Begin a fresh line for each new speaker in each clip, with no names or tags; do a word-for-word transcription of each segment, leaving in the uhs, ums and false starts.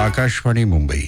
आकाशवाणी मुंबई.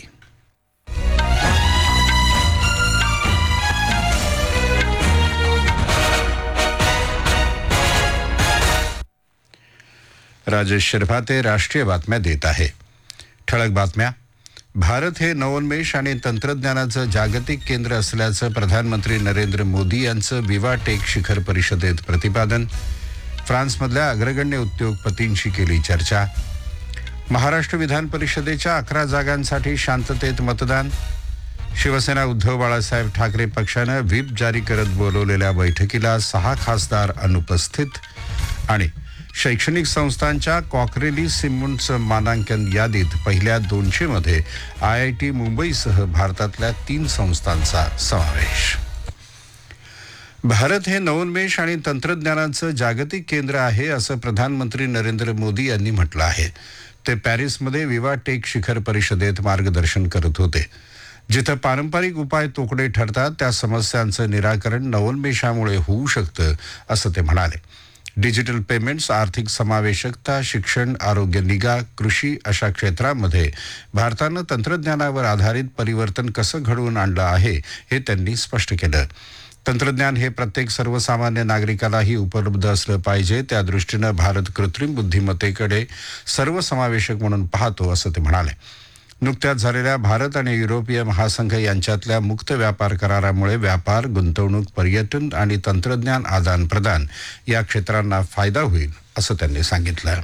राजेश शिरभाते राष्ट्रीय बातम्या देत आहे. ठळक बातम्या. भारत हे नवोन्मेष आणि तंत्रज्ञानाचं जागतिक केंद्र असल्याचं प्रधानमंत्री नरेंद्र मोदी यांचं विवा टेक शिखर परिषदेत प्रतिपादन. फ्रान्समधल्या अग्रगण्य उद्योगपतींशी केली चर्चा. महाराष्ट्र विधान परिषदेच्या अकरा जागांसाठी शांततेत मतदान. शिवसेना उद्धव बाळासाहेब ठाकरे पक्षानं व्हीप जारी करत बोलवलेल्या बैठकीला सहा खासदार अनुपस्थित. आणि शैक्षणिक संस्थांच्या कॉकरेली सिमन्स मानांकन यादीत पहिल्या दोनशे मध्ये आय आय टी मुंबईसह भारतातल्या तीन संस्थांचा समावेश. भारत हे नवोन्मेष आणि तंत्रज्ञानाचं जागतिक केंद्र आहे असं प्रधानमंत्री नरेंद्र मोदी यांनी म्हटलं आहे. ते पॅरिसमध्ये विवा टेक शिखर परिषदेत मार्गदर्शन करत होते. जिथं पारंपरिक उपाय तोकडे ठरतात त्या समस्यांचं निराकरण नवोन्मेषामुळे होऊ शकतं असं ते म्हणाले. डिजिटल पेमेंट्स, आर्थिक समावेशकता, शिक्षण, आरोग्य निगा, कृषी अशा क्षेत्रांमध्ये भारतानं तंत्रज्ञानावर आधारित परिवर्तन कसं घडवून आणलं आहे हे त्यांनी स्पष्ट केलं. तंत्रज्ञान हे प्रत्येक सर्वसामान्य नागरिकालाही उपलब्ध असलं पाहिजे. त्या दृष्टीनं भारत कृत्रिम बुद्धिमत्तेकडे सर्वसमावेशक म्हणून पाहतो असं ते म्हणाले. नुकत्याच झालेल्या भारत आणि युरोपीय महासंघ यांच्यातल्या मुक्त व्यापार करारामुळे व्यापार, गुंतवणूक, पर्यटन आणि तंत्रज्ञान आदान प्रदान या क्षेत्रांना फायदा होईल असं त्यांनी सांगितलं.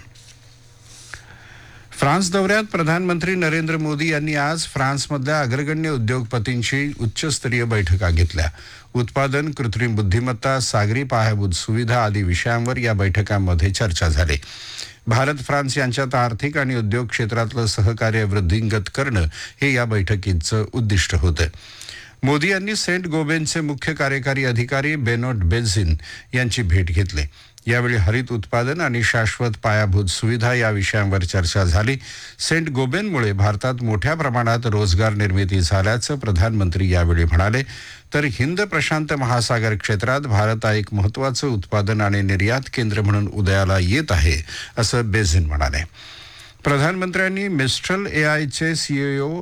फ्रान्स दौऱ्यात प्रधानमंत्री नरेंद्र मोदी यांनी आज फ्रान्समधल्या अग्रगण्य उद्योगपतींशी उच्चस्तरीय बैठका घेतल्या. उत्पादन, कृत्रिम बुद्धिमत्ता, सागरी पायाभूत सुविधा आदी विषयांवर या बैठकांमध्ये चर्चा झाली. भारत फ्रान्स यांच्यात आर्थिक आणि उद्योग क्षेत्रातलं सहकार्य वृद्धिंगत करणं हे या बैठकीचं उद्दिष्ट होतं. मोदी यांनी सेंट गोबेनचे मुख्य कार्यकारी अधिकारी बेनोट बेझिन यांची भेट घेतली. यावेळी हरित उत्पादन आणि शाश्वत पायाभूत सुविधा या विषयांवर चर्चा झाली. सेंट गोबेनमुळे भारतात मोठ्या प्रमाणात रोजगार निर्मिती झाल्याचं प्रधानमंत्री यावेळी म्हणाले. तर हिंद प्रशांत महासागर क्षेत्रात भारत एक महत्त्वाचं उत्पादन आणि निर्यात केंद्र म्हणून उदयाला येत आहे असं बेझिन म्हणाले. प्रधानमंत्र्यांनी मिस्ट्रल एआयचे सीईओ